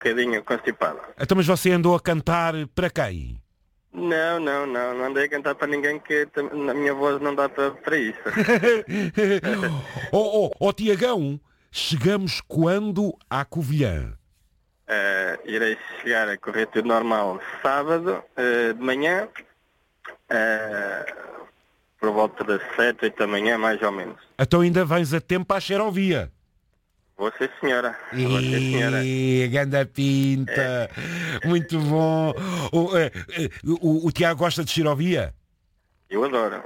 bocadinho constipado. Então, mas você andou a cantar para quem? Não andei a cantar para ninguém que a minha voz não dá para isso. Tiagão, chegamos quando à Covilhã? Irei chegar a correr tudo normal sábado, de manhã, por volta das 7, 8 da manhã, mais ou menos. Então ainda vens a tempo para a Xerovia. Vou ser senhora. Vou ser senhora. Ganda pinta. Muito bom. O Tiago gosta de Xerovia? Eu adoro.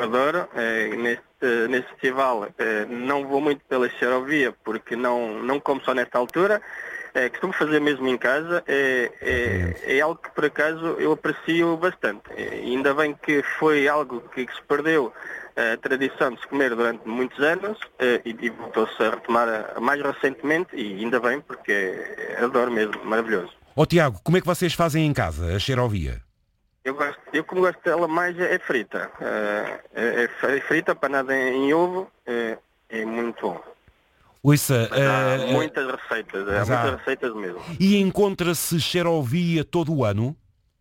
Neste festival não vou muito pela xerovia, porque não como só nesta altura. Costumo fazer mesmo em casa. É algo que por acaso eu aprecio bastante. Ainda bem que foi algo que se perdeu a tradição de se comer durante muitos anos e voltou-se a retomar mais recentemente, e ainda bem, porque adoro mesmo, maravilhoso. Tiago, como é que vocês fazem em casa a Xerovia? Eu como gosto dela mais é frita. É frita, panada em ovo, é muito bom. Ouça, há muitas receitas, muitas receitas mesmo. E encontra-se Xerovia todo o ano?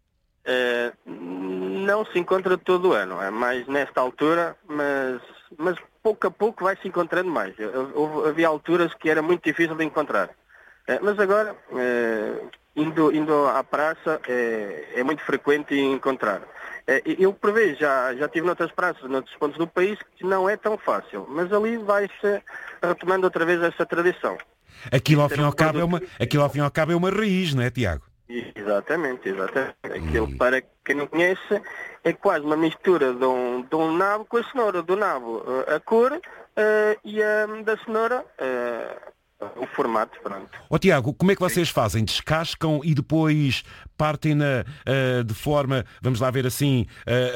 Não se encontra todo o ano, é mais nesta altura, mas pouco a pouco vai se encontrando mais. Havia alturas que era muito difícil de encontrar. Mas agora, indo à praça, é muito frequente encontrar. Eu prevejo, já estive noutras praças, noutros pontos do país, que não é tão fácil, mas ali vai-se retomando outra vez essa tradição. Aquilo ao fim e ao cabo é uma raiz, não é, Tiago? Exatamente. Aquilo, para quem não conhece, é quase uma mistura de um nabo com a cenoura. Do nabo a cor e da cenoura o formato, pronto. Tiago, como é que vocês fazem? Descascam e depois partem-na de forma, vamos lá ver assim,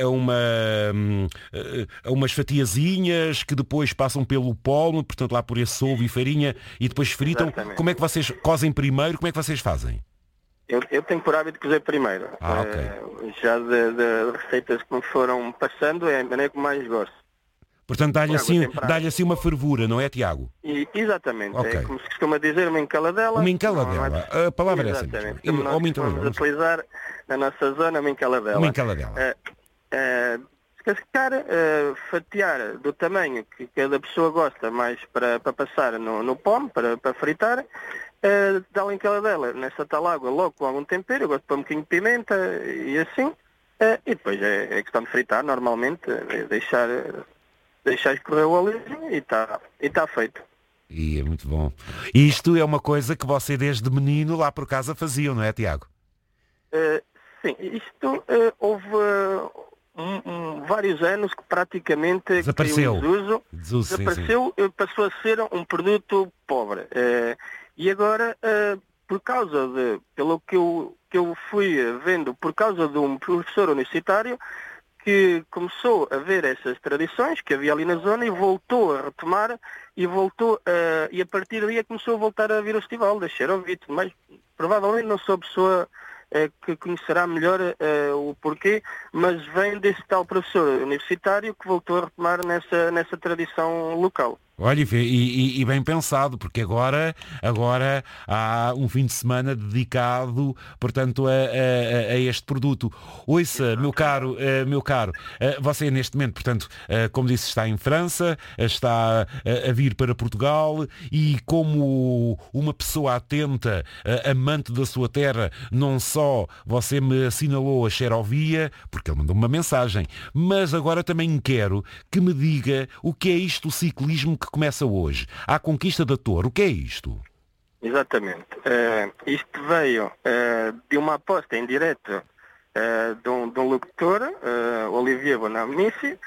a umas fatiazinhas que depois passam pelo polo, portanto lá por esse ovo e farinha, e depois fritam. Exatamente. Como é que vocês cozem primeiro? Como é que vocês fazem? Eu tenho por hábito de cozer primeiro. Ok. Já de receitas que me foram passando, é a maneira que mais gosto. Portanto, dá-lhe assim uma fervura, não é, Tiago? Exatamente. Okay. É como se costuma dizer, uma encaladela. Uma encaladela. A palavra exatamente. É essa. Como nós vamos utilizar na nossa zona, uma encaladela. Uma encaladela. Descascar, fatiar do tamanho que cada pessoa gosta, mais para passar no pão, para fritar. Dá-lhe encaladela nessa tal água, logo com algum tempero. Eu gosto de pôr um bocadinho de pimenta e assim. E depois é questão de fritar, normalmente, deixar escorrer o óleo e está feito. E é muito bom. Isto é uma coisa que você desde menino lá por casa fazia, não é, Tiago? Sim, isto houve vários anos que praticamente desapareceu. Desapareceu, passou a ser um produto pobre. E agora, por causa pelo que eu fui vendo, por causa de um professor universitário, que começou a ver essas tradições que havia ali na zona e voltou a retomar e a partir daí começou a voltar a vir ao festival da Xerovite, mas provavelmente não sou a pessoa que conhecerá melhor o porquê, mas vem desse tal professor universitário que voltou a retomar nessa tradição local. Olha, e bem pensado, porque agora há um fim de semana dedicado, portanto, a este produto. Ouça, meu caro, você neste momento, portanto, como disse, está em França, está a vir para Portugal e como uma pessoa atenta, amante da sua terra, não só você me assinalou a Xerovia, porque ele mandou uma mensagem, mas agora também quero que me diga o que é isto, o ciclismo que começa hoje, à Conquista da Torre. O que é isto? Exatamente. Isto veio de uma aposta em direto de um locutor, Olivier Bonamici,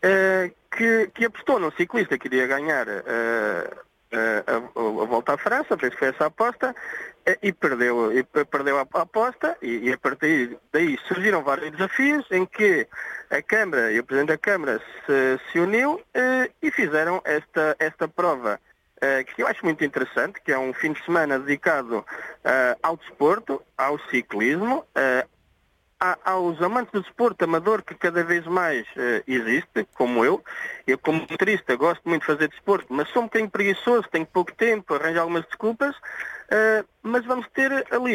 que apostou num ciclista que iria ganhar a Volta à França, penso que foi essa a aposta, e perdeu a aposta, e a partir daí surgiram vários desafios em que a Câmara e o Presidente da Câmara se uniu e fizeram esta prova, que eu acho muito interessante, que é um fim de semana dedicado ao desporto, ao ciclismo, aos amantes do desporto amador, que cada vez mais existe, como eu. Eu, como motorista, gosto muito de fazer desporto, mas sou um bocadinho preguiçoso, tenho pouco tempo, arranjo algumas desculpas, mas vamos ter ali